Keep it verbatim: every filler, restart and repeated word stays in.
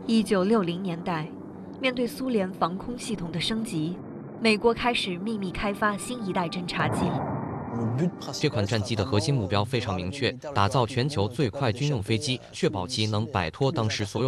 一九六零年代，面对苏联防空系统的升级，美国开始秘密开发新一代侦察机。 这款战机的核心目标非常明确，打造全球最快军用飞机，确保其能摆脱当时所有。